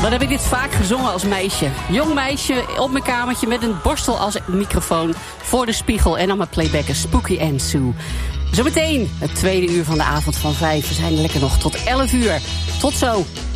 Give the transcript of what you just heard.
Wat heb ik dit vaak gezongen als meisje. Jong meisje op mijn kamertje met een borstel als microfoon voor de spiegel en dan mijn playbacken Spooky and Sue. Zometeen het tweede uur van de avond van 5. We zijn lekker nog tot 11 uur. Tot zo.